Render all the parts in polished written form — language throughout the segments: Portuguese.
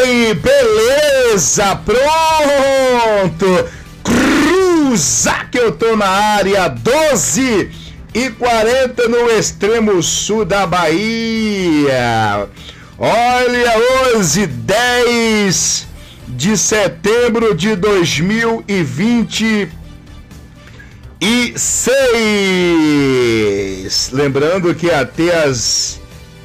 aí, beleza? Pronto! Cruza que eu tô na área, 12h40 no extremo sul da Bahia. Olha, hoje, 10 de setembro de 2026. Lembrando que até as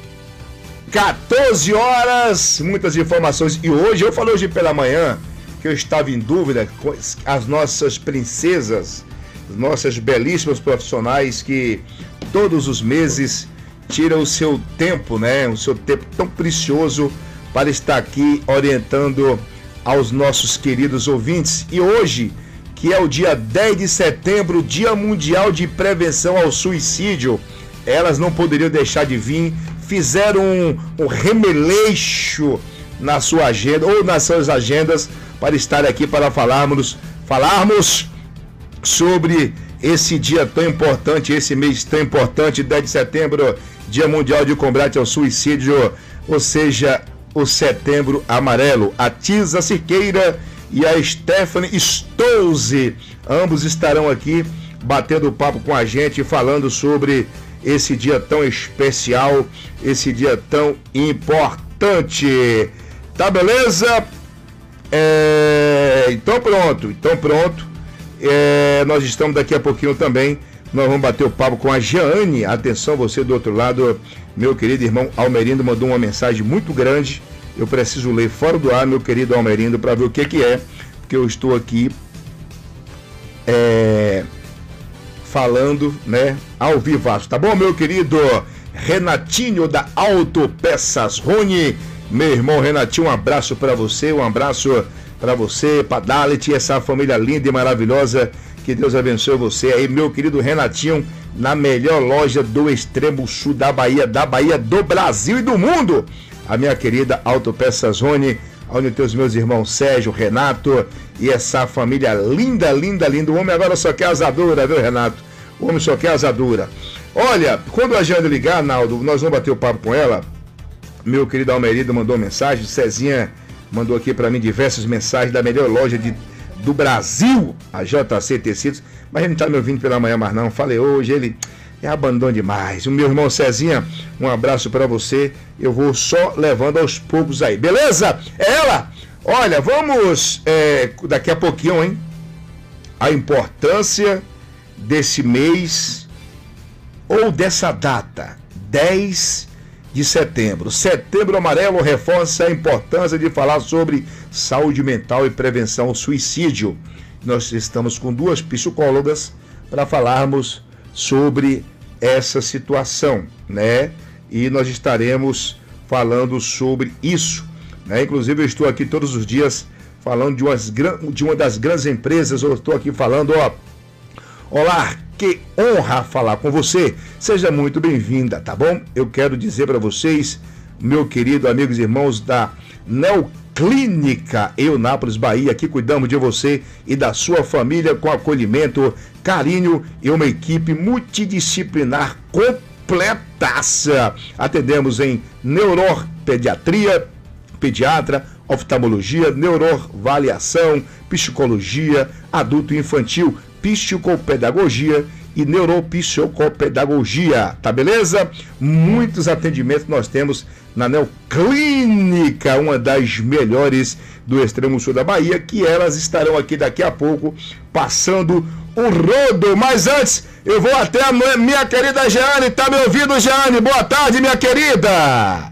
14 horas, muitas informações. E hoje, eu falei hoje pela manhã, que eu estava em dúvida com as nossas princesas, as nossas belíssimas profissionais que todos os meses tiram o seu tempo, né? O seu tempo tão precioso para estar aqui orientando aos nossos queridos ouvintes. E hoje, que é o dia 10 de setembro, Dia Mundial de Prevenção ao Suicídio, elas não poderiam deixar de vir. Fizeram um remeleixo na sua agenda ou nas suas agendas para estar aqui para falarmos sobre esse dia tão importante, esse mês tão importante, 10 de setembro, Dia Mundial de Combate ao Suicídio, ou seja, o Setembro Amarelo. A Tisa Siqueira e a Stephanie Stolze, ambos estarão aqui batendo papo com a gente, falando sobre esse dia tão especial, esse dia tão importante. Tá beleza? Então pronto. Nós estamos daqui a pouquinho também. Nós vamos bater o papo com a Jeane. Atenção, você do outro lado, meu querido irmão Almerindo mandou uma mensagem muito grande. Eu preciso ler fora do ar, meu querido Almerindo, para ver o que é, porque eu estou aqui falando, né, ao vivaço, tá bom, meu querido Renatinho da Autopeças Rony, meu irmão Renatinho, um abraço para você, para Dalit e essa família linda e maravilhosa, que Deus abençoe você aí, meu querido Renatinho, na melhor loja do extremo sul da Bahia, do Brasil e do mundo, a minha querida Autopeças Rony, onde tem os meus irmãos Sérgio, Renato e essa família linda. O homem agora só quer asadura, viu, Renato? O homem só quer asadura. Olha, quando a Jane ligar, Naldo, nós vamos bater o papo com ela. Meu querido Almerido mandou mensagem, Cezinha mandou aqui para mim diversas mensagens da melhor loja do Brasil, a JC Tecidos, mas ele não tá me ouvindo pela manhã mais não. Falei hoje, ele abandonou demais. O meu irmão Cezinha, um abraço para você. Eu vou só levando aos poucos aí, beleza? Ela, olha, vamos daqui a pouquinho, hein? A importância desse mês ou dessa data, 10 de setembro. Setembro Amarelo reforça a importância de falar sobre saúde mental e prevenção ao suicídio. Nós estamos com duas psicólogas para falarmos sobre essa situação, né? E nós estaremos falando sobre isso, né? Inclusive eu estou aqui todos os dias falando de uma das grandes empresas. Eu estou aqui falando, olá, que honra falar com você, seja muito bem-vinda, tá bom? Eu quero dizer para vocês, meu querido amigos e irmãos da Neoclínica Eunápolis, Bahia, aqui cuidamos de você e da sua família com acolhimento, carinho e uma equipe multidisciplinar completaça. Atendemos em neuropediatria, pediatra, oftalmologia, neuroavaliação, psicologia, adulto e infantil, psicopedagogia e neuropsicopedagogia, tá beleza? Muitos atendimentos nós temos na Neoclínica, uma das melhores do extremo sul da Bahia, que elas estarão aqui daqui a pouco passando o rodo. Mas antes, eu vou até a minha querida Jeane. Tá me ouvindo, Jeane? Boa tarde, minha querida!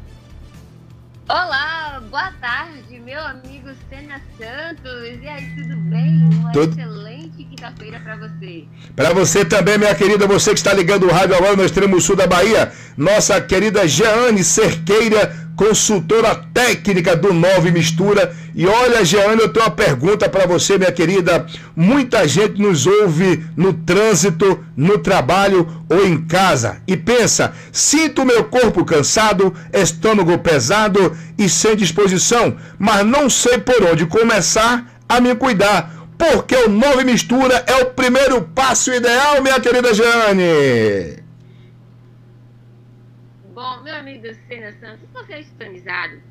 Olá, boa tarde, meu amigo Sena Santos. E aí, tudo bem? Uma excelente quinta-feira para você. Para você também, minha querida, você que está ligando o rádio agora no extremo sul da Bahia, nossa querida Jeane Cerqueira, consultora técnica do Nove Mistura. E olha, Jeane, eu tenho uma pergunta para você, minha querida. Muita gente nos ouve no trânsito, no trabalho ou em casa e pensa: sinto meu corpo cansado, estômago pesado e sem disposição, mas não sei por onde começar a me cuidar. Porque o Nove Mistura é o primeiro passo ideal, minha querida Jeane. Bom, meu amigo Sena Santos, se você é sintonizado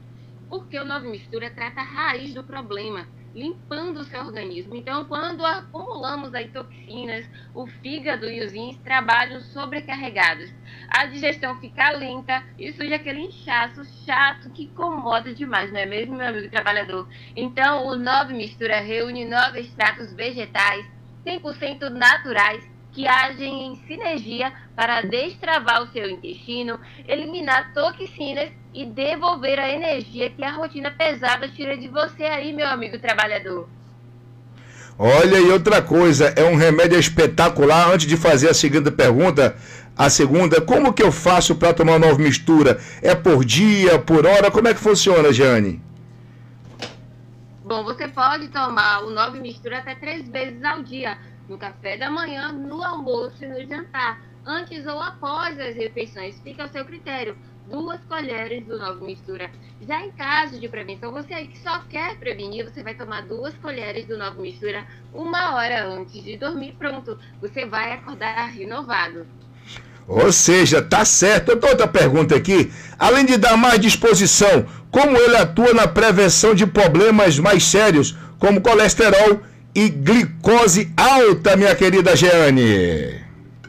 porque o Nove Mistura trata a raiz do problema, limpando o seu organismo. Então, quando acumulamos aí toxinas, o fígado e os rins trabalham sobrecarregados. A digestão fica lenta e surge aquele inchaço chato que incomoda demais, não é mesmo, meu amigo trabalhador? Então, o Nove Mistura reúne 9 extratos vegetais 100% naturais que agem em sinergia para destravar o seu intestino, eliminar toxinas e devolver a energia que a rotina pesada tira de você aí, meu amigo trabalhador. Olha, e outra coisa, é um remédio espetacular. Antes de fazer a segunda pergunta, como que eu faço para tomar uma nova mistura? É por dia, por hora? Como é que funciona, Jane? Bom, você pode tomar o Nove Mistura até 3 vezes ao dia, no café da manhã, no almoço e no jantar, antes ou após as refeições, fica ao seu critério. 2 colheres do Nove Mistura. Já em caso de prevenção, você aí que só quer prevenir, você vai tomar 2 colheres do Nove Mistura 1 hora antes de dormir. Pronto, você vai acordar renovado. Ou seja, tá certo. Eu tenho outra pergunta aqui. Além de dar mais disposição, como ele atua na prevenção de problemas mais sérios, como colesterol e glicose alta, minha querida Jeane?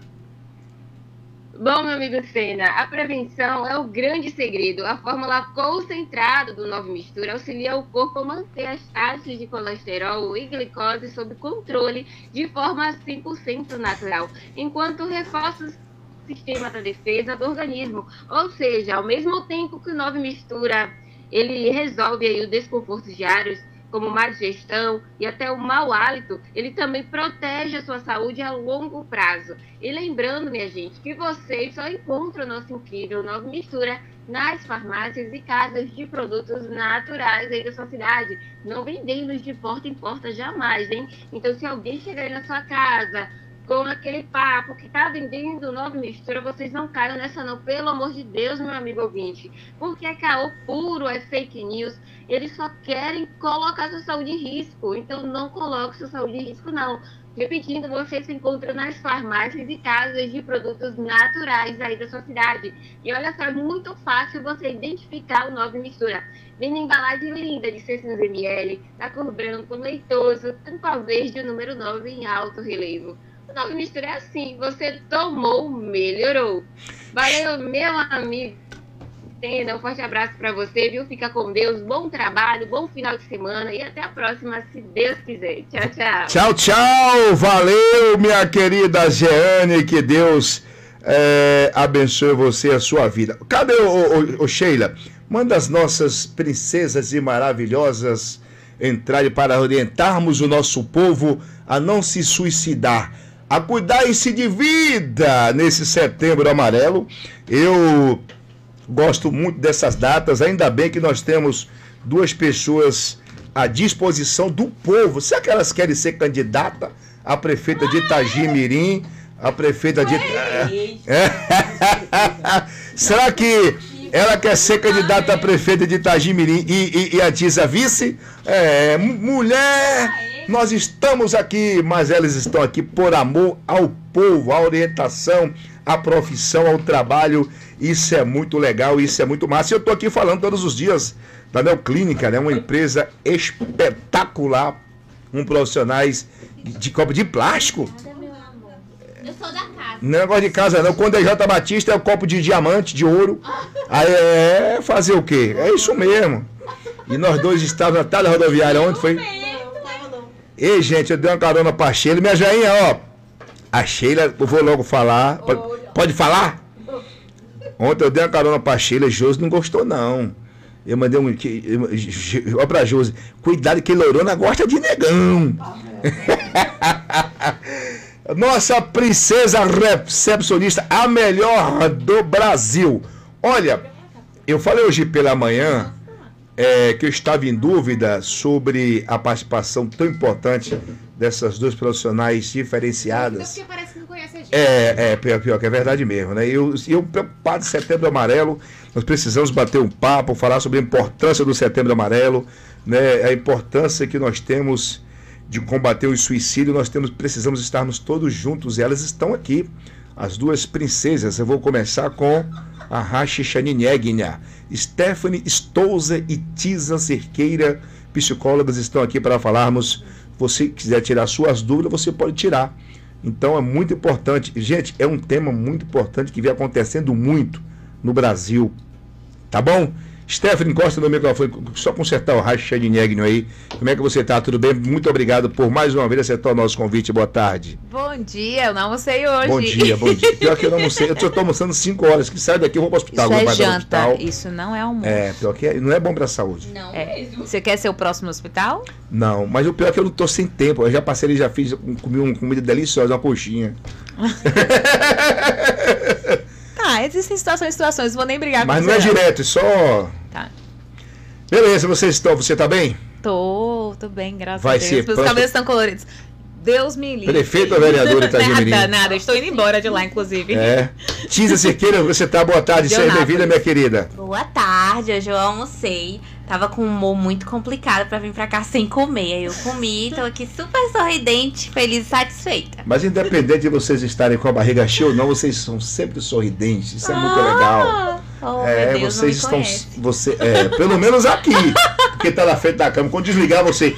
Bom, meu amigo Senna, a prevenção é o grande segredo. A fórmula concentrada do Nove Mistura auxilia o corpo a manter as taxas de colesterol e glicose sob controle de forma 100% natural, enquanto reforça o sistema da defesa do organismo. Ou seja, ao mesmo tempo que o Nove Mistura ele resolve aí os desconfortos diários, como má digestão e até o mau hálito, ele também protege a sua saúde a longo prazo. E lembrando, minha gente, que vocês só encontram o nosso incrível Nove Mistura nas farmácias e casas de produtos naturais aí da sua cidade. Não vendemos de porta em porta jamais, hein? Então, se alguém chegar aí na sua casa com aquele papo que tá vendendo Nove Mistura, vocês não caiam nessa não, pelo amor de Deus, meu amigo ouvinte, porque é caô puro, é fake news, eles só querem colocar sua saúde em risco, então não coloque sua saúde em risco não. Repetindo, você se encontra nas farmácias e casas de produtos naturais aí da sua cidade. E olha só, é muito fácil você identificar o Nove Mistura. Vem na embalagem linda de 600 ml, da cor branco, leitoso, tampa verde, o número 9 em alto relevo. O Nove Mistura é assim, você tomou, melhorou. Valeu, meu amigo. Um forte abraço para você, viu? Fica com Deus, bom trabalho, bom final de semana e até a próxima, se Deus quiser. Tchau, tchau. Tchau, tchau. Valeu, minha querida Jeane, que Deus abençoe você e a sua vida. Cadê o Sheila? Manda as nossas princesas e maravilhosas entrarem para orientarmos o nosso povo a não se suicidar, a cuidar-se de vida nesse Setembro Amarelo. Eu gosto muito dessas datas, ainda bem que nós temos 2 pessoas à disposição do povo. Será que elas querem ser candidata a prefeita de Itagimirim, a prefeita de... Será que ela quer ser candidata a prefeita de Itagimirim e a Diza vice? Mulher, nós estamos aqui, mas elas estão aqui por amor ao povo, à orientação, à profissão, ao trabalho. Isso é muito legal, isso é muito massa. Eu estou aqui falando todos os dias da Neoclínica, né? Uma empresa espetacular, com profissionais de copo de plástico. Eu sou da casa. Não é negócio de casa, não. Quando é J. Batista é o copo de diamante, de ouro. Aí fazer o quê? É isso mesmo. E nós 2 estávamos na talha rodoviária ontem, foi? Ei, gente, eu dei uma carona pra Sheila. Minha joinha, ó. A Sheila, eu vou logo falar. Pode falar? Ontem eu dei uma carona pra Sheila, Josi não gostou, não. Eu mandei ó pra Josi, cuidado que Lourona gosta de negão. Nossa princesa recepcionista, a melhor do Brasil. Olha, eu falei hoje pela manhã que eu estava em dúvida sobre a participação tão importante dessas 2 profissionais diferenciadas. Porque parece que não conhece a gente. Pior que é verdade mesmo, né? Eu preocupado em Setembro Amarelo, nós precisamos bater um papo, falar sobre a importância do Setembro Amarelo, né? A importância que nós temos de combater o suicídio. Precisamos estarmos todos juntos, e elas estão aqui, as 2 princesas. Eu vou começar com Arrache Chaninegna, Stephanie Stouza e Tisa Cerqueira, psicólogas, estão aqui para falarmos. Você quiser tirar suas dúvidas, você pode tirar. Então é muito importante. Gente, é um tema muito importante que vem acontecendo muito no Brasil. Tá bom? Stephanie, encosta no microfone, só consertar o racha de Negno aí. Como é que você tá? Tudo bem? Muito obrigado por mais uma vez aceitar o nosso convite. Boa tarde. Bom dia, eu não almocei hoje. Bom dia, bom dia. Pior que eu não almocei, eu tô almoçando 5 horas, que sai daqui eu vou pro hospital. Isso é janta, isso não é almoço. Pior que não é bom pra saúde. Não mesmo. Você quer ser o próximo no hospital? Não, mas o pior é que eu não tô sem tempo. Eu já passei, já fiz, comi uma comida deliciosa, uma coxinha. Tá, existem situações, vou nem brigar com você. Mas não é direto, é só... Tá. Beleza, você tá bem? Tô bem, graças Vai a Deus. ser Meus próximo... cabelos estão coloridos. Deus me livre. Prefeito ou vereador Itagimirim? Nada, estou indo embora de lá, inclusive. Tisa Cerqueira, você tá? Boa tarde, seja bem-vinda, minha querida. Boa tarde, hoje eu almocei. Tava com um humor muito complicado pra vir pra cá sem comer. Aí eu comi, tô aqui super sorridente, feliz e satisfeita. Mas independente de vocês estarem com a barriga cheia ou não, vocês são sempre sorridentes. Isso é muito legal. Oh, meu Deus, vocês estão. Pelo menos aqui. Porque tá na frente da cama. Quando desligar, você.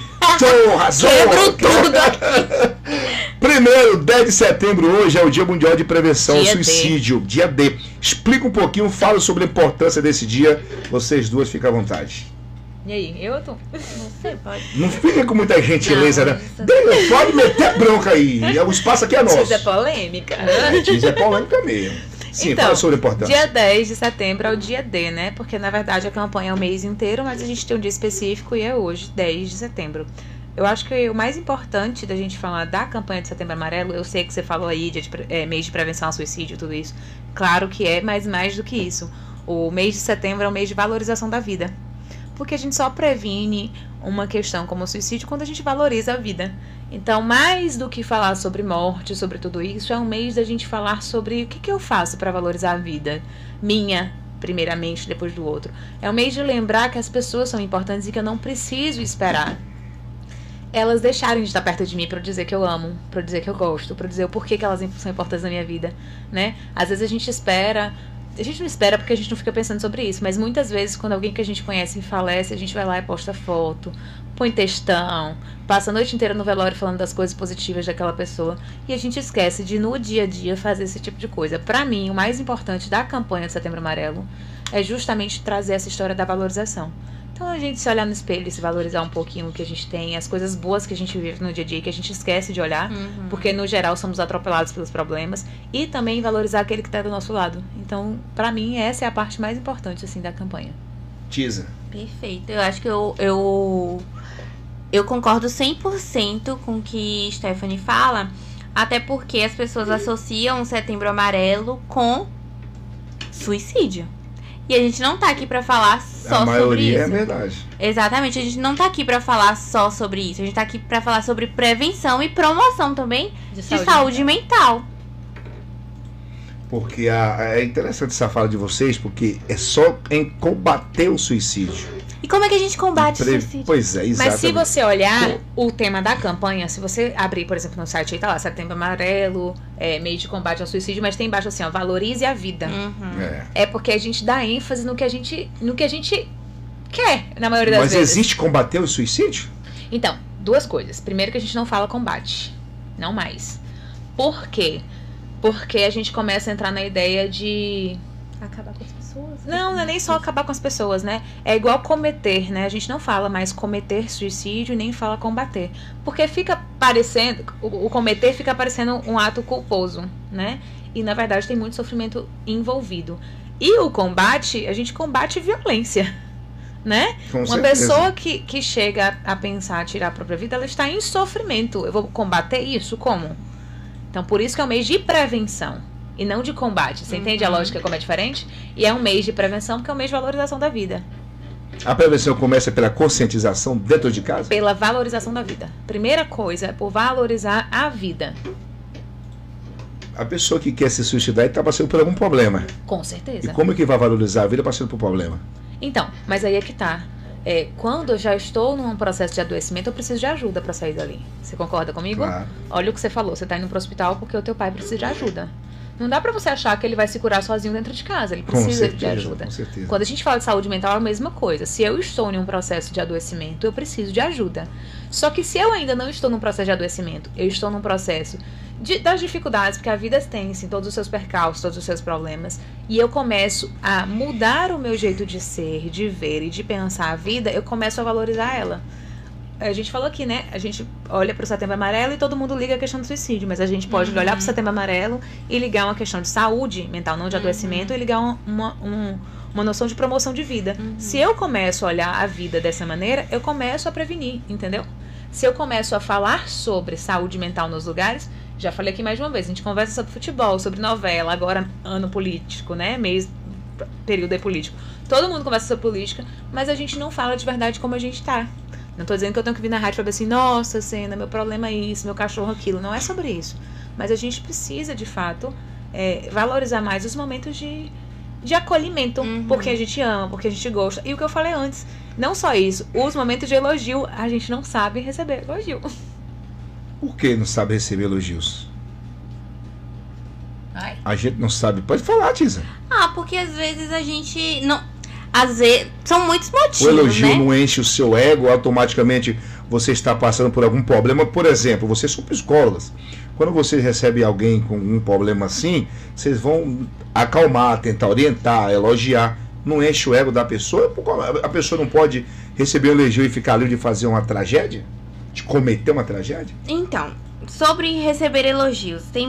Quebro tudo aqui. Primeiro, 10 de setembro, hoje é o Dia Mundial de Prevenção ao Dia Suicídio. Dia D. Explica um pouquinho, fala sobre a importância desse dia. Vocês duas ficam à vontade. E aí, eu tô. Você pode. Não fica com muita gentileza, né? Pode meter bronca aí. O espaço aqui é nosso. Isso é polêmica. Isso é polêmica mesmo. Sim, então, fala sobre a importância. Dia 10 de setembro é o dia D, né? Porque na verdade a campanha é o mês inteiro, mas a gente tem um dia específico e é hoje, 10 de setembro. Eu acho que o mais importante da gente falar da campanha de Setembro Amarelo, eu sei que você falou aí de mês de prevenção ao suicídio, tudo isso. Claro que é, mas mais do que isso. O mês de setembro é o mês de valorização da vida. Porque a gente só previne uma questão como o suicídio quando a gente valoriza a vida. Então, mais do que falar sobre morte, sobre tudo isso, é um mês da gente falar sobre o que eu faço para valorizar a vida. Minha, primeiramente, depois do outro. É um mês de lembrar que as pessoas são importantes e que eu não preciso esperar elas deixarem de estar perto de mim para eu dizer que eu amo, para eu dizer que eu gosto, para eu dizer o porquê que elas são importantes na minha vida, né? Às vezes a gente não espera porque a gente não fica pensando sobre isso, mas muitas vezes quando alguém que a gente conhece falece, a gente vai lá e posta foto, põe textão, passa a noite inteira no velório falando das coisas positivas daquela pessoa e a gente esquece de no dia a dia fazer esse tipo de coisa. Pra mim, o mais importante da campanha de Setembro Amarelo é justamente trazer essa história da valorização. Então a gente se olhar no espelho e se valorizar um pouquinho o que a gente tem, as coisas boas que a gente vive no dia a dia, que a gente esquece de olhar, porque no geral somos atropelados pelos problemas, e também valorizar aquele que está do nosso lado. Então, pra mim, essa é a parte mais importante assim da campanha. Tisa. Perfeito. Eu acho que eu concordo 100% com o que Stephanie fala, até porque as pessoas associam o Setembro Amarelo com suicídio. E a gente não tá aqui pra falar só sobre isso. A maioria é verdade. Exatamente, a gente não tá aqui pra falar só sobre isso. A gente tá aqui pra falar sobre prevenção e promoção também de saúde mental. Porque é interessante essa fala de vocês, porque é só em combater o suicídio. E como é que a gente combate o suicídio? Pois é, exatamente. Mas se você olhar o tema da campanha, se você abrir, por exemplo, no site aí, tá lá, Setembro Amarelo, mês de combate ao suicídio, mas tem embaixo assim, ó, valorize a vida. É porque a gente dá ênfase no que a gente quer, na maioria das vezes. Mas existe combater o suicídio? Então, duas coisas. Primeiro que a gente não fala combate, não mais. Por quê? Porque a gente começa a entrar na ideia de acabar com as pessoas? Não é nem só acabar com as pessoas, né? É igual cometer, né? A gente não fala mais cometer suicídio, nem fala combater. Porque fica parecendo, o cometer fica parecendo um ato culposo, né? E na verdade tem muito sofrimento envolvido. E o combate, a gente combate violência, né? Uma pessoa que chega a pensar, a tirar a própria vida, ela está em sofrimento. Eu vou combater isso? Como? Então por isso que é um mês de prevenção e não de combate. Você entende a lógica como é diferente? E é um mês de prevenção porque é um mês de valorização da vida. A prevenção começa pela conscientização dentro de casa? Pela valorização da vida. Primeira coisa é por valorizar a vida. A pessoa que quer se suicidar está passando por algum problema. Com certeza. E como é que vai valorizar a vida passando por problema? Então, mas aí é que tá. Quando eu já estou num processo de adoecimento, eu preciso de ajuda para sair dali. Você concorda comigo? Claro. Olha o que você falou. Você tá indo pro hospital porque o teu pai precisa de ajuda. Não dá pra você achar que ele vai se curar sozinho dentro de casa. Ele precisa de ajuda. Com certeza. Quando a gente fala de saúde mental, é a mesma coisa. Se eu estou em um processo de adoecimento, eu preciso de ajuda. Só que se eu ainda não estou num processo de adoecimento, eu estou num processo das dificuldades, porque a vida tem, sim, todos os seus percalços, todos os seus problemas, e eu começo a mudar o meu jeito de ser, de ver e de pensar a vida, eu começo a valorizar ela. A gente falou aqui, né? A gente olha para o Setembro Amarelo e todo mundo liga a questão do suicídio, mas a gente pode olhar para o Setembro Amarelo e ligar uma questão de saúde mental, não de adoecimento, e ligar uma noção de promoção de vida. Se eu começo a olhar a vida dessa maneira, eu começo a prevenir, entendeu? Se eu começo a falar sobre saúde mental nos lugares, já falei aqui mais de uma vez, a gente conversa sobre futebol, sobre novela, agora ano político, né? Período político. Todo mundo conversa sobre política, mas a gente não fala de verdade como a gente tá. Não tô dizendo que eu tenho que vir na rádio e falar assim, nossa, Sena, meu problema é isso, meu cachorro aquilo. Não é sobre isso. Mas a gente precisa, de fato, valorizar mais os momentos de acolhimento, porque a gente ama, porque a gente gosta. E o que eu falei antes, não só isso, os momentos de elogio, a gente não sabe receber elogio. Por que não sabe receber elogios? Ai. A gente não sabe. Pode falar, Tisa. Porque às vezes a gente não... Às vezes, são muitos motivos, O elogio né? não enche o seu ego, automaticamente você está passando por algum problema. Por exemplo, vocês são psicólogas. Quando você recebe alguém com um problema assim, vocês vão acalmar, tentar orientar, elogiar. Não enche o ego da pessoa. A pessoa não pode receber um elogio e ficar livre de fazer uma tragédia? De cometer uma tragédia? Então, sobre receber elogios, tem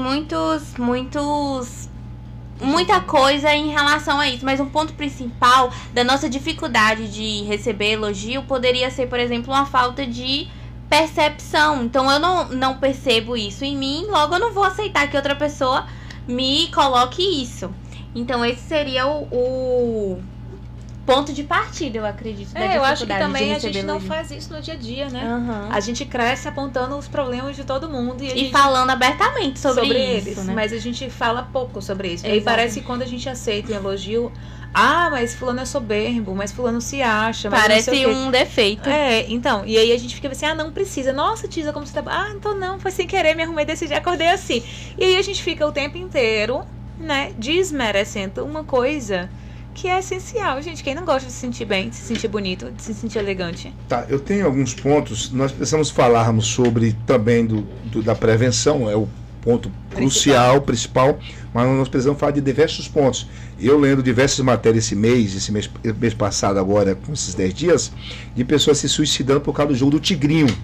muita coisa em relação a isso, mas um ponto principal da nossa dificuldade de receber elogio poderia ser, por exemplo, uma falta de percepção. Então eu não percebo isso em mim, logo eu não vou aceitar que outra pessoa me coloque isso. Então esse seria o ponto de partida, eu acredito, da dificuldade eu acho que também de a receber gente não elogio. faz isso no dia a dia, né? Uhum. A gente cresce apontando os problemas de todo mundo E falando abertamente sobre isso, eles, né? mas a gente fala pouco sobre isso. E aí Exato. parece que quando a gente aceita um elogio, mas fulano é soberbo, mas fulano se acha, mas Parece não sei o quê. um defeito. Então, e aí a gente fica assim, não precisa. Nossa, Tisa, como você tá... então não, foi sem querer, me arrumei desse dia, acordei assim. E aí a gente fica o tempo inteiro, né, desmerecendo uma coisa que é essencial, gente. Quem não gosta de se sentir bem, de se sentir bonito, de se sentir elegante? Tá, eu tenho alguns pontos. Nós precisamos falarmos sobre também da prevenção, é o ponto crucial, principal, mas nós precisamos falar de diversos pontos. Eu lendo diversas matérias esse mês passado agora, com esses 10 dias, de pessoas se suicidando por causa do jogo do tigrinho.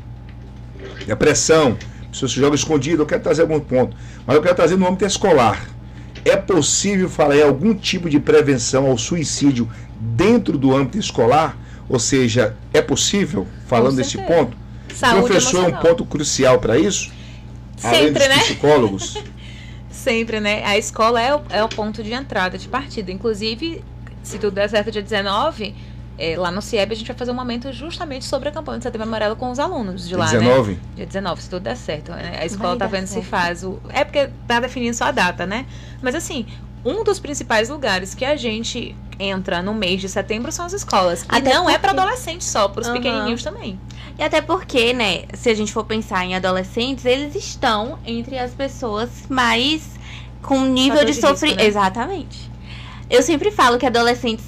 Depressão, pessoas que jogam escondido. Eu quero trazer algum ponto, mas eu quero trazer no âmbito escolar. É possível falar em algum tipo de prevenção ao suicídio dentro do âmbito escolar? Ou seja, é possível, falando desse ponto? Saúde o professor emocional. é um ponto crucial para isso? Além Sempre, dos né? psicólogos? Sempre, né? A escola é o ponto de entrada, de partida. Inclusive, se tudo der certo, dia 19, lá no CIEB, a gente vai fazer um momento justamente sobre a campanha de Setembro Amarelo com os alunos de lá, 19? né? Dia 19, se tudo der certo. Né? A escola Vai tá dar vendo se certo. faz É porque tá definindo só a data, né? Mas assim, um dos principais lugares que a gente entra no mês de setembro são as escolas. Até e não é porque- para adolescentes só, para os Aham. pequenininhos também. E até porque, né, se a gente for pensar em adolescentes, eles estão entre as pessoas mais com nível Fator de de risco, sofrimento. né? Exatamente. Eu sempre falo que adolescentes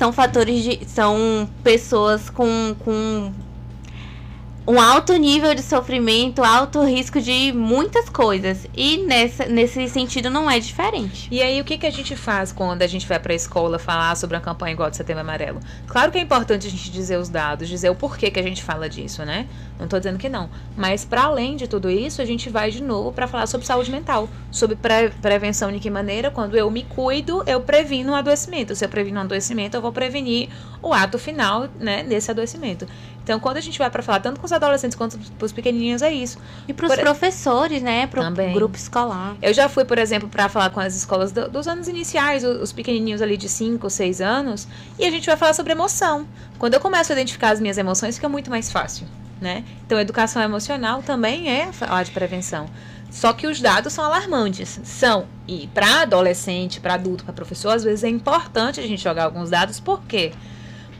são pessoas com um alto nível de sofrimento, alto risco de muitas coisas. E nesse sentido não é diferente. E aí, o que a gente faz quando a gente vai pra escola falar sobre uma campanha igual de Setembro Amarelo? Claro que é importante a gente dizer os dados, dizer o porquê que a gente fala disso, né? Não tô dizendo que não. Mas, para além de tudo isso, a gente vai de novo para falar sobre saúde mental, sobre prevenção de que maneira, quando eu me cuido, eu previno o adoecimento. Se eu previno o adoecimento, eu vou prevenir o ato final, né, desse adoecimento. Então, quando a gente vai para falar tanto com os adolescentes quanto com os pequenininhos, é isso. E pros professores, né, pro Também. grupo escolar. Eu já fui, por exemplo, para falar com as escolas dos anos iniciais, os pequenininhos ali de 5, 6 anos, e a gente vai falar sobre emoção. Quando eu começo a identificar as minhas emoções, fica muito mais fácil, né? Então, a educação emocional também é falar de prevenção. Só que os dados são alarmantes. E para adolescente, para adulto, para professor, às vezes é importante a gente jogar alguns dados. Por quê?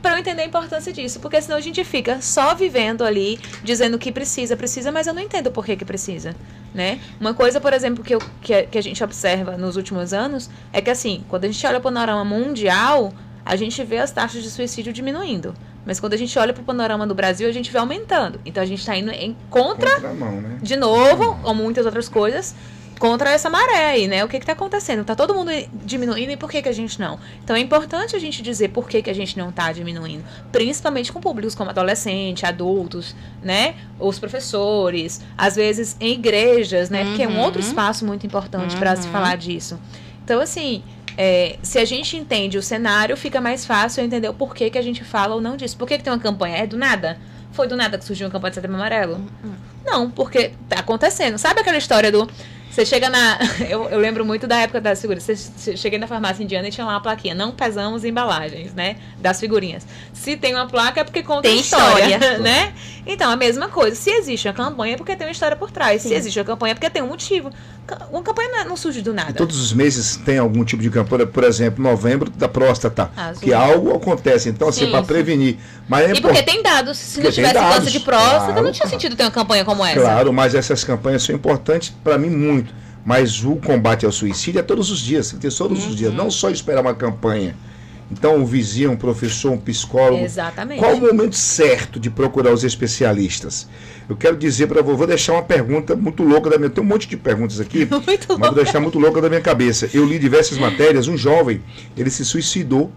Pra eu entender a importância disso. Porque senão a gente fica só vivendo ali, dizendo que precisa, mas eu não entendo por que precisa, né? Uma coisa, por exemplo, que a gente observa nos últimos anos é que, assim, quando a gente olha para o panorama mundial, a gente vê as taxas de suicídio diminuindo. Mas quando a gente olha para o panorama do Brasil, a gente vê aumentando. Então a gente está indo em contramão, né? De novo, como muitas outras coisas, contra essa maré aí, né? O que está acontecendo? Tá todo mundo diminuindo e por que a gente não? Então é importante a gente dizer por que a gente não está diminuindo. Principalmente com públicos como adolescentes, adultos, né? Os professores, às vezes em igrejas, né? Porque é um outro espaço muito importante para se falar disso. Então, assim, se a gente entende o cenário, fica mais fácil entender o porquê que a gente fala ou não disso. Por que tem uma campanha? É do nada? Foi do nada que surgiu uma campanha de Setembro Amarelo? Não, porque tá acontecendo. Sabe aquela história do... Você chega na... Eu lembro muito da época das figuras. Você cheguei na farmácia indiana e tinha lá uma plaquinha. Não pesamos embalagens, né? Das figurinhas. Se tem uma placa é porque conta tem história, né? Então, a mesma coisa. Se existe uma campanha é porque tem uma história por trás. Sim. Se existe uma campanha é porque tem um motivo. Uma campanha não surge do nada. E todos os meses tem algum tipo de campanha. Por exemplo, novembro da próstata. Que algo acontece. Então, assim, para prevenir. Mas e porque tem dados. Se não tivesse câncer de próstata, não tinha sentido ter uma campanha como essa. Claro, mas essas campanhas são importantes para mim muito. Mas o combate ao suicídio é todos os dias, tem que ter todos os dias, não só esperar uma campanha. Então, um vizinho, um professor, um psicólogo. Exatamente. Qual o momento certo de procurar os especialistas? Eu quero dizer para vou deixar uma pergunta muito louca da minha... Tem um monte de perguntas aqui, mas vou deixar muito louca da minha cabeça. Eu li diversas matérias, um jovem, ele se suicidou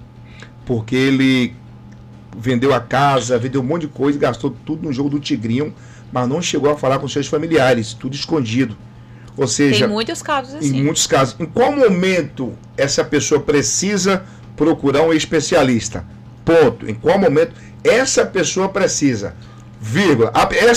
porque ele vendeu a casa, vendeu um monte de coisa, gastou tudo no jogo do Tigrinho, mas não chegou a falar com seus familiares, tudo escondido. Ou seja, tem muitos casos assim. Em muitos casos. Em qual momento essa pessoa precisa procurar um especialista? Ponto. Em qual momento essa pessoa precisa? Vírgula.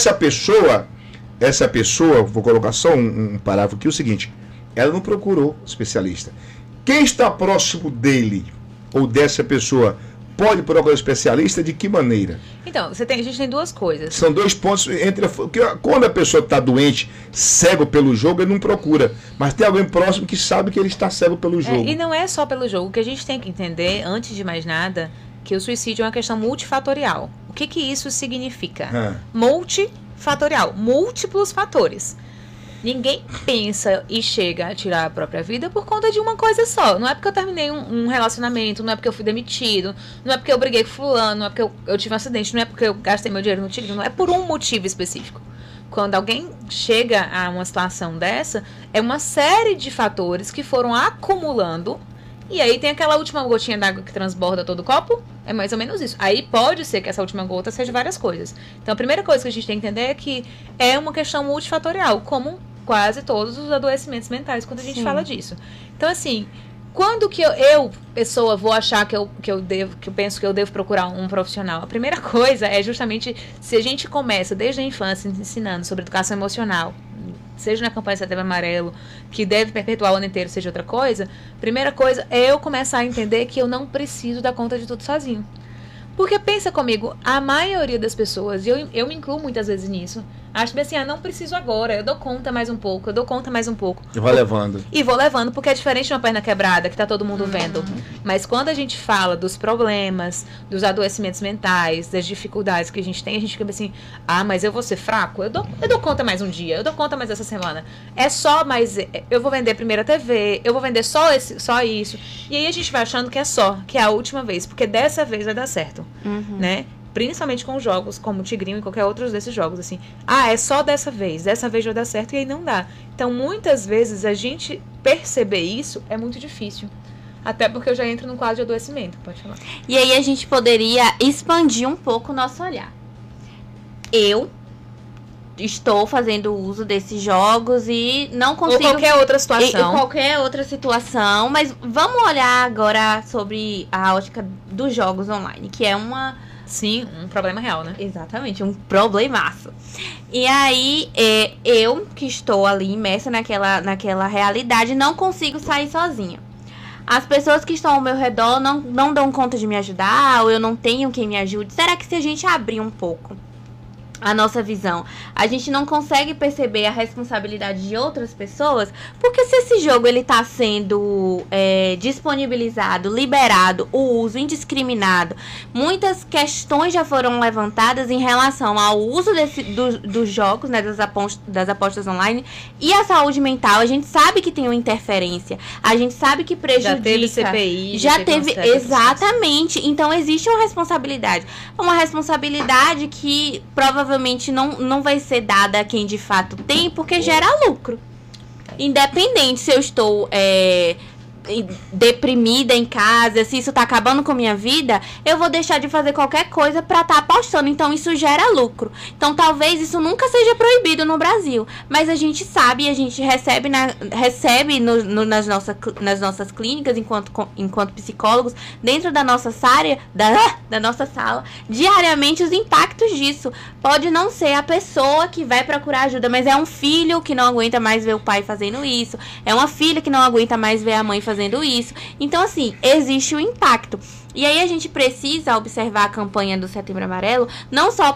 Essa pessoa, vou colocar só um parágrafo aqui, o seguinte, ela não procurou especialista. Quem está próximo dele ou dessa pessoa pode procurar um especialista de que maneira? Então, a gente tem duas coisas. São dois pontos entre quando a pessoa está doente, cego pelo jogo, ele não procura. Mas tem alguém próximo que sabe que ele está cego pelo jogo. E não é só pelo jogo. O que a gente tem que entender, antes de mais nada, que o suicídio é uma questão multifatorial. O que isso significa? Multifatorial. Múltiplos fatores. Ninguém pensa e chega a tirar a própria vida por conta de uma coisa só. Não é porque eu terminei um relacionamento, não é porque eu fui demitido, não é porque eu briguei com fulano, não é porque eu tive um acidente, não é porque eu gastei meu dinheiro no tigre, não é por um motivo específico. Quando alguém chega a uma situação dessa, é uma série de fatores que foram acumulando e aí tem aquela última gotinha d'água que transborda todo o copo. É mais ou menos isso. Aí pode ser que essa última gota seja várias coisas. Então a primeira coisa que a gente tem que entender é que é uma questão multifatorial, como quase todos os adoecimentos mentais quando a gente fala disso. Então, assim, quando que eu pessoa, vou achar que eu penso que eu devo procurar um profissional? A primeira coisa é justamente se a gente começa desde a infância ensinando sobre educação emocional, seja na campanha Setembro Amarelo, que deve perpetuar o ano inteiro, seja outra coisa, primeira coisa é eu começar a entender que eu não preciso dar conta de tudo sozinho. Porque pensa comigo, a maioria das pessoas, e eu me incluo muitas vezes nisso, acho bem assim, não preciso agora, eu dou conta mais um pouco. E vai levando. E vou levando, porque é diferente de uma perna quebrada, que tá todo mundo vendo. Mas quando a gente fala dos problemas, dos adoecimentos mentais, das dificuldades que a gente tem, a gente fica assim, mas eu vou ser fraco? Eu dou conta mais um dia, eu dou conta mais essa semana. É só mais, eu vou vender primeiro a TV, eu vou vender só isso. E aí a gente vai achando que é a última vez, porque dessa vez vai dar certo, né? Principalmente com jogos como o Tigrinho e qualquer outro desses jogos, assim. É só dessa vez vai dar certo, e aí não dá. Então, muitas vezes, a gente perceber isso é muito difícil. Até porque eu já entro num quadro de adoecimento, pode falar. E aí a gente poderia expandir um pouco o nosso olhar. Eu estou fazendo uso desses jogos e não consigo... Ou qualquer outra situação. Qualquer outra situação, mas vamos olhar agora sobre a ótica dos jogos online, que é Sim, um problema real, né? Exatamente, um problemaço. E aí, eu que estou ali imersa naquela realidade, não consigo sair sozinha. As pessoas que estão ao meu redor não dão conta de me ajudar, ou eu não tenho quem me ajude. Será que se a gente abrir um pouco a nossa visão. A gente não consegue perceber a responsabilidade de outras pessoas, porque se esse jogo ele tá sendo disponibilizado, liberado, o uso indiscriminado, muitas questões já foram levantadas em relação ao uso dos jogos, né, das apostas online e a saúde mental. A gente sabe que tem uma interferência, a gente sabe que prejudica. Já teve CPI. Já teve, exatamente. Então existe uma responsabilidade que provavelmente não vai ser dada a quem de fato tem, porque gera lucro. Independente se eu estou deprimida em casa, se isso tá acabando com a minha vida, eu vou deixar de fazer qualquer coisa pra tá apostando. Então isso gera lucro. Então talvez isso nunca seja proibido no Brasil, mas a gente sabe, a gente recebe nas nossas clínicas enquanto psicólogos, dentro da nossa área, da nossa sala, diariamente os impactos disso. Pode não ser a pessoa que vai procurar ajuda, mas é um filho que não aguenta mais ver o pai fazendo isso, é uma filha que não aguenta mais ver a mãe fazendo isso. Então, assim, existe o impacto. E aí a gente precisa observar a campanha do Setembro Amarelo, não só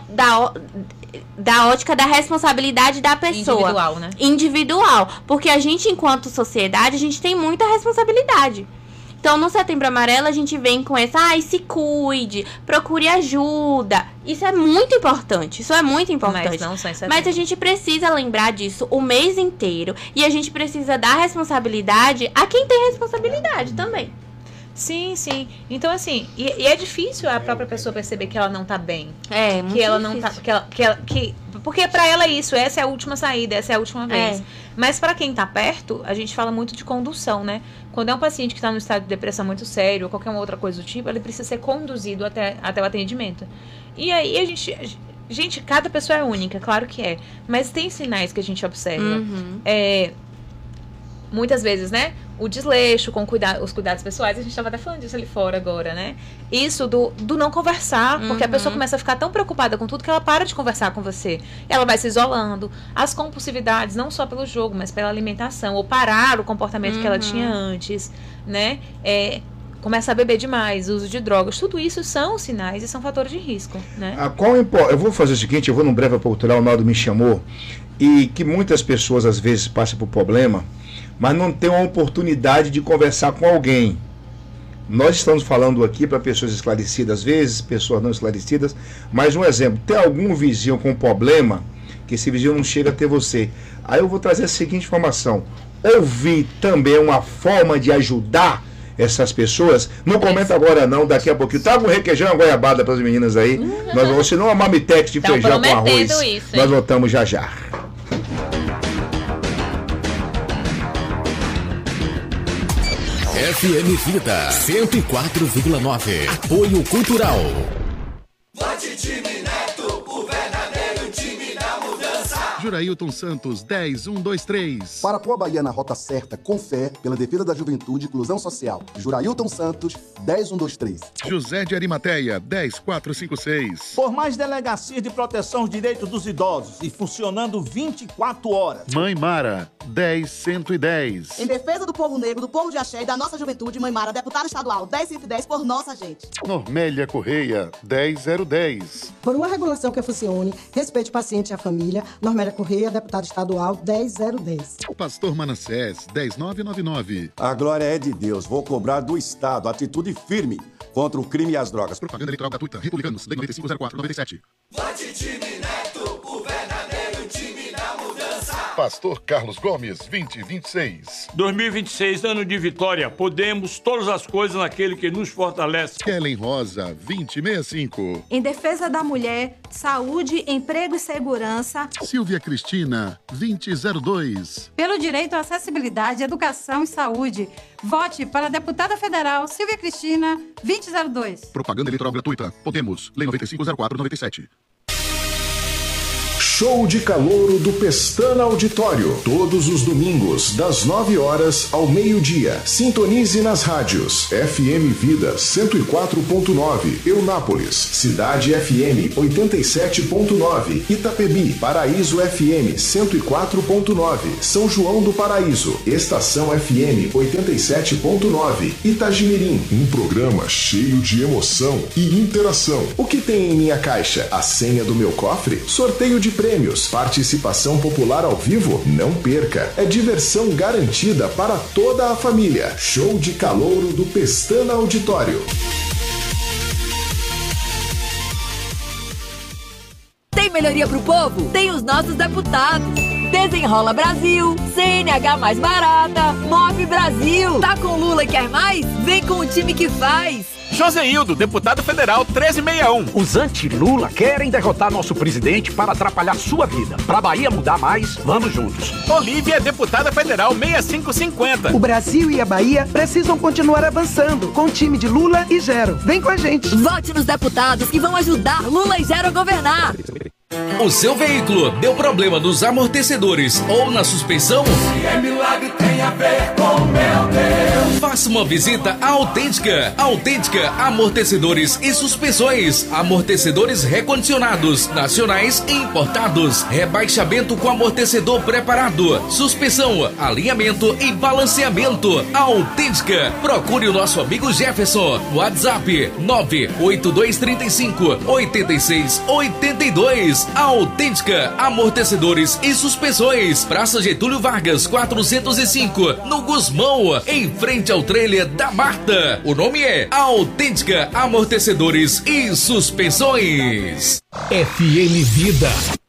da ótica da responsabilidade da pessoa. Individual, né? Individual. Porque a gente, enquanto sociedade, a gente tem muita responsabilidade. Então, no Setembro Amarelo, a gente vem com essa, se cuide, procure ajuda. Isso é muito importante, Mas não só em setembro. Mas a gente precisa lembrar disso o mês inteiro. E a gente precisa dar responsabilidade a quem tem responsabilidade também. Sim. Então, assim, e é difícil a própria pessoa perceber que ela não tá bem. É, muito que ela difícil. não tá. Porque pra ela é isso, essa é a última saída, essa é a última vez. Mas pra quem tá perto, a gente fala muito de condução, né? Quando é um paciente que tá num estado de depressão muito sério, ou qualquer outra coisa do tipo, ele precisa ser conduzido até o atendimento. E aí a gente, cada pessoa é única, claro que é. Mas tem sinais que a gente observa. Uhum. Muitas vezes, né? O desleixo com os cuidados pessoais, a gente estava até falando disso ali fora agora, né? Isso do não conversar, porque a pessoa começa a ficar tão preocupada com tudo que ela para de conversar com você. Ela vai se isolando. As compulsividades, não só pelo jogo, mas pela alimentação, ou parar o comportamento que ela tinha antes, né? Começa a beber demais, uso de drogas, tudo isso são sinais e são fatores de risco, né? Eu vou fazer o seguinte, eu vou num breve cultural, o Naldo me chamou, e que muitas pessoas às vezes passam por problema, mas não tem uma oportunidade de conversar com alguém. Nós estamos falando aqui para pessoas esclarecidas, às vezes, pessoas não esclarecidas, mas um exemplo, tem algum vizinho com problema, que esse vizinho não chega até você. Aí eu vou trazer a seguinte informação, ouvir também uma forma de ajudar essas pessoas. Não comenta agora não, daqui a pouquinho. Traga um requeijão, uma goiabada para as meninas aí. Nós vamos, senão uma marmitex de feijão com arroz. Isso, nós voltamos já. FM Vida 104,9. Apoio Cultural. Vote time Neto, o verdadeiro time da mudança. Jurailton Santos, 10123. Para pôr a Bahia na rota certa, com fé, pela defesa da juventude e inclusão social. Jurailton Santos, 10123. José de Arimateia, 10456. Por mais delegacias de proteção aos direitos dos idosos e funcionando 24 horas. Mãe Mara, 10110. Em defesa do povo negro, do povo de axé e da nossa juventude, Mãe Mara, deputada estadual, 10110 por nossa gente. Normélia Correia, 10010. Por uma regulação que funcione, respeite o paciente e a família, Normélia Correia, deputada estadual, 10010. Pastor Manassés, 10999. A glória é de Deus, vou cobrar do Estado atitude firme contra o crime e as drogas. Propaganda eleitoral gratuita, Republicanos, Lei 9504/97. Vote time Neto, o verdadeiro time da mudança. Pastor Carlos Gomes, 2026. 2026, ano de vitória. Podemos todas as coisas naquele que nos fortalece. Kellen Rosa, 2065. Em defesa da mulher, saúde, emprego e segurança. Silvia Cristina, 2002. Pelo direito à acessibilidade, educação e saúde. Vote para a deputada federal Silvia Cristina, 2002. Propaganda eleitoral gratuita. Podemos, Lei 9504/97. Show de Calouro do Pestana Auditório. Todos os domingos, das 9 horas ao meio-dia. Sintonize nas rádios FM Vida 104.9, Eunápolis, Cidade FM 87.9, Itapebi, Paraíso FM 104.9, São João do Paraíso, Estação FM 87.9, Itagimirim. Um programa cheio de emoção e interação. O que tem em minha caixa? A senha do meu cofre? Sorteio de prêmios, participação popular ao vivo? Não perca, é diversão garantida para toda a família. Show de Calouro do Pestana Auditório. Tem melhoria pro povo? Tem os nossos deputados. Desenrola Brasil, CNH mais barata, Move Brasil. Tá com Lula e quer mais? Vem com o time que faz. Joséildo, deputado federal 1361. Os anti-Lula querem derrotar nosso presidente para atrapalhar sua vida. Pra Bahia mudar mais, vamos juntos. Olívia, deputada federal 6550. O Brasil e a Bahia precisam continuar avançando com o time de Lula e Gero. Vem com a gente. Vote nos deputados que vão ajudar Lula e Gero a governar. O seu veículo deu problema nos amortecedores ou na suspensão? Se é milagre, tem a ver com meu Deus. Faça uma visita à Autêntica. Autêntica Amortecedores e Suspensões. Amortecedores recondicionados, nacionais e importados. Rebaixamento com amortecedor preparado. Suspensão, alinhamento e balanceamento. Autêntica. Procure o nosso amigo Jefferson. WhatsApp 98235 8682. Autêntica Amortecedores e Suspensões. Praça Getúlio Vargas 405, no Gusmão, em frente ao trailer da Marta. O nome é Autêntica Amortecedores e Suspensões. FM Vida.